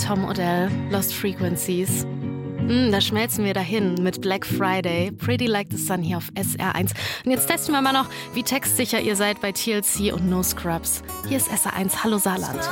Tom Odell, Lost Frequencies. Da schmelzen wir dahin mit Black Friday, Pretty Like the Sun hier auf SR1. Und jetzt testen wir mal noch, wie textsicher ihr seid bei TLC und No Scrubs. Hier ist SR1, Hallo Saarland.